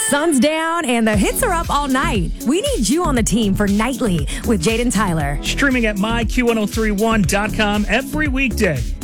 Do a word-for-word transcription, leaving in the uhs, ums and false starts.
sun's down and the hits are up all night. We need you on the team for Nightly with Jaden Tyler. Streaming at my Q ten thirty-one dot com every weekday.